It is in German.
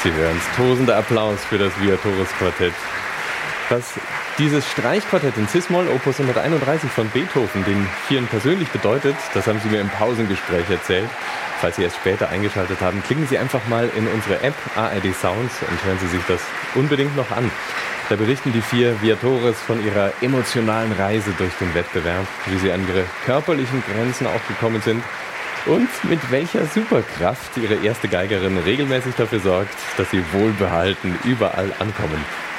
Sie hören es, tosender Applaus für das Viatoris Quartett. Was dieses Streichquartett in Cis-Moll, Opus 131 von Beethoven, den vielen persönlich bedeutet, das haben Sie mir im Pausengespräch erzählt. Falls Sie erst später eingeschaltet haben, klicken Sie einfach mal in unsere App ARD Sounds und hören Sie sich das unbedingt noch an. Da berichten die 4 Viatores von ihrer emotionalen Reise durch den Wettbewerb, wie sie an ihre körperlichen Grenzen auch gekommen sind und mit welcher Superkraft ihre erste Geigerin regelmäßig dafür sorgt, dass sie wohlbehalten überall ankommen.